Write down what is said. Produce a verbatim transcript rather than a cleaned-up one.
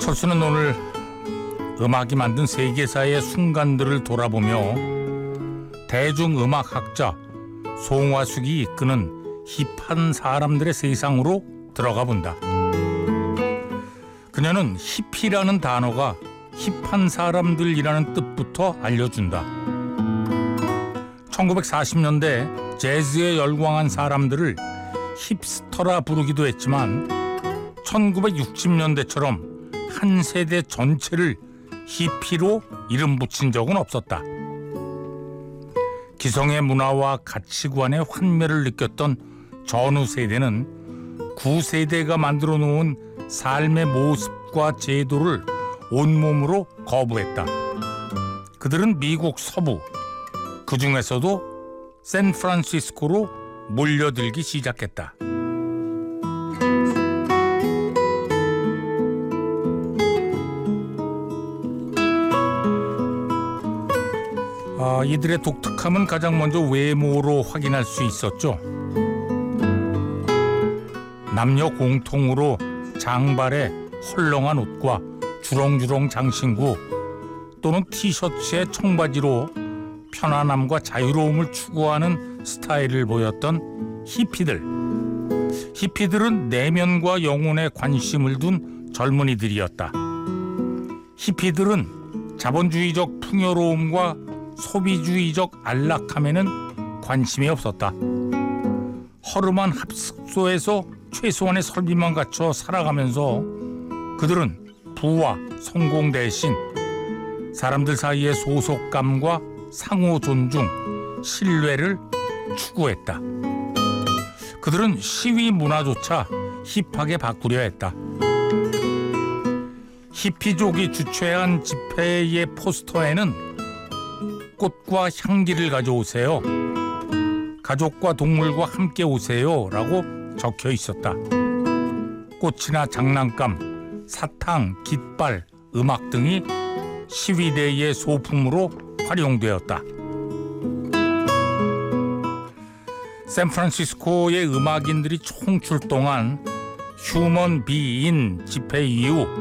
철수는 오늘 음악이 만든 세계사의 순간들을 돌아보며 대중음악학자 송화숙이 이끄는 힙한 사람들의 세상으로 들어가 본다. 그녀는 히피라는 단어가 힙한 사람들이라는 뜻부터 알려준다. 천구백사십 년대 재즈에 열광한 사람들을 힙스터라 부르기도 했지만 천구백육십 년대처럼 한 세대 전체를 히피로 이름 붙인 적은 없었다. 기성의 문화와 가치관의 환멸을 느꼈던 전후 세대는 구 세대가 만들어 놓은 삶의 모습과 제도를 온몸으로 거부했다. 그들은 미국 서부, 그 중에서도 샌프란시스코로 몰려들기 시작했다. 아, 이들의 독특함은 가장 먼저 외모로 확인할 수 있었죠. 남녀 공통으로 장발에 헐렁한 옷과 주렁주렁 장신구 또는 티셔츠에 청바지로 편안함과 자유로움을 추구하는 스타일을 보였던 히피들. 히피들은 내면과 영혼에 관심을 둔 젊은이들이었다. 히피들은 자본주의적 풍요로움과 소비주의적 안락함에는 관심이 없었다. 허름한 합숙소에서 최소한의 설비만 갖춰 살아가면서 그들은 부와 성공 대신 사람들 사이의 소속감과 상호 존중, 신뢰를 추구했다. 그들은 시위 문화조차 힙하게 바꾸려 했다. 히피족이 주최한 집회의 포스터에는 꽃과 향기를 가져오세요, 가족과 동물과 함께 오세요 라고 적혀 있었다. 꽃이나 장난감, 사탕, 깃발, 음악 등이 시위대의 소품으로 활용되었다. 샌프란시스코의 음악인들이 총출동한 휴먼 비인 집회 이후